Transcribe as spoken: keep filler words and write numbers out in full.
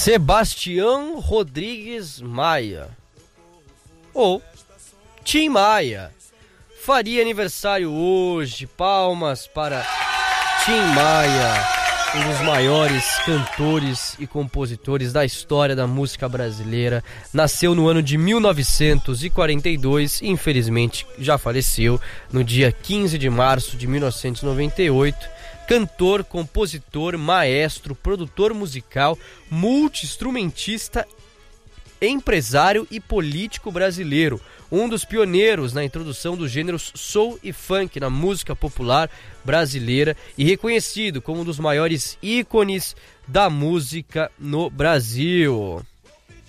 Sebastião Rodrigues Maia, ou Tim Maia, faria aniversário hoje. Palmas para Tim Maia, um dos maiores cantores e compositores da história da música brasileira. Nasceu no ano de mil novecentos e quarenta e dois e infelizmente já faleceu no dia quinze de março de mil novecentos e noventa e oito. Cantor, compositor, maestro, produtor musical, multi-instrumentista, empresário e político brasileiro. Um dos pioneiros na introdução dos gêneros soul e funk na música popular brasileira e reconhecido como um dos maiores ícones da música no Brasil.